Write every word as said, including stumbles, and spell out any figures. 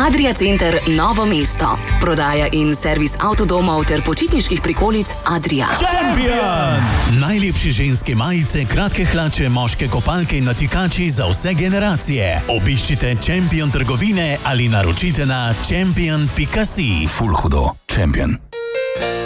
Adria Center Novo mesto. Prodaja in servis avtodomov ter počitniških prikolic Adria. Champion! Najlepše ženske majice, kratke hlače, moške kopalke in natikači za vse generacije. Obiščite Champion trgovine ali naročite na champion pika si. Ful hudo. Champion.